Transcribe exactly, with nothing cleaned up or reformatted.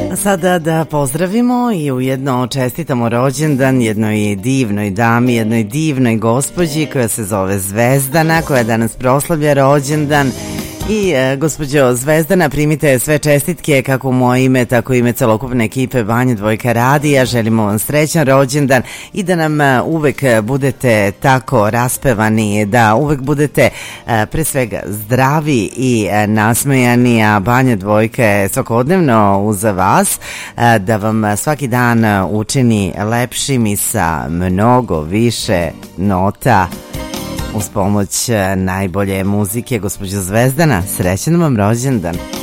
Sada da pozdravimo i ujedno čestitamo rođendan jednoj divnoj dami, jednoj divnoj gospođi koja se zove Zvezdana, koja danas proslavlja rođendan. I e, gospođo Zvezdana, primite sve čestitke kako u moje ime, tako i ime celokupne ekipe Banja Dvojka radija. Želimo vam srećan rođendan i da nam e, uvek budete tako raspevani, da uvek budete e, pre svega zdravi i e, nasmejani, a Banja Dvojka je svakodnevno uz vas, e, da vam svaki dan učini lepšim i sa mnogo više nota. Uz pomoć najbolje muzike, gospođo Zvezdana, srećan vam rođendan.